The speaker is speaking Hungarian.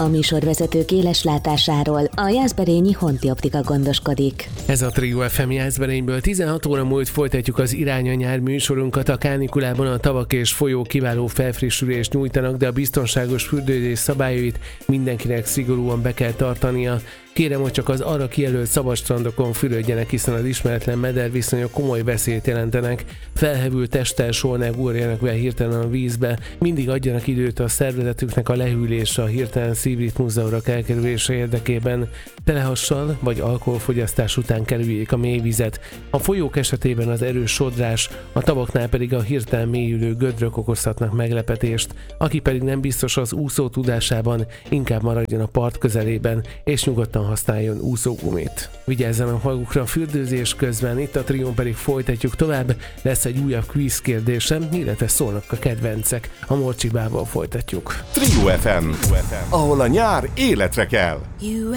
A műsorvezetők éles látásáról a Jászberényi Honti Optika gondoskodik. Ez a Trio FM Jászberényből 16 óra múlt folytatjuk az Irány a nyár műsorunkat. A kánikulában a tavak és folyók kiváló felfrissülést nyújtanak, de a biztonságos fürdőzés szabályait mindenkinek szigorúan be kell tartania. Kérem, hogy csak az arra kijelölt szabad strandokon fürödjenek, hiszen az ismeretlen mederviszonyok komoly veszélyt jelentenek. Felhevült testtel soha ne gurjanak be hirtelen a vízbe. Mindig adjanak időt a szervezetüknek a lehűlésre, a hirtelen szívritmuszavarok elkerülése érdekében. Telehassal vagy alkoholfogyasztás után kerüljék a mélyvizet. A folyók esetében az erős sodrás, a tavaknál pedig a hirtelen mélyülő gödrök okozhatnak meglepetést. Aki pedig nem biztos az úszó tudásában, inkább maradjon a part közelében, és nyugodtan használjon úszógumit. Vigyázzanak magukra a fürdőzés közben, itt a Trión pedig folytatjuk tovább, lesz egy újabb quiz kérdésem, illetve szólnak a kedvencek. A Morcsibával folytatjuk. Trio FM, ahol a nyár életre kell.